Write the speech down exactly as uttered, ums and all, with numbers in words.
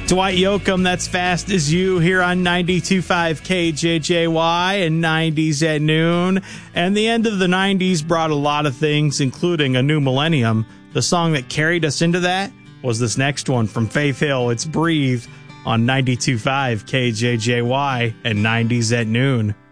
Dwight Yoakam, That's Fast As You, here on ninety-two point five K J J Y and nineties at noon. And the end of the nineties brought a lot of things, including a new millennium. The song that carried us into that was this next one from Faith Hill. It's Breathe on ninety-two point five K J J Y and nineties at noon.